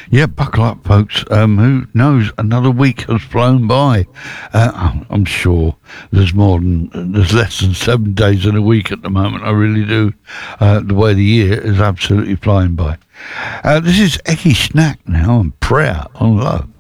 Yeah, buckle up, folks. Who knows? Another week has flown by. I'm sure there's less than 7 days in a week at the moment. I really do. The way the year is absolutely flying by. This is Eggy Snack now and Prayer on Love.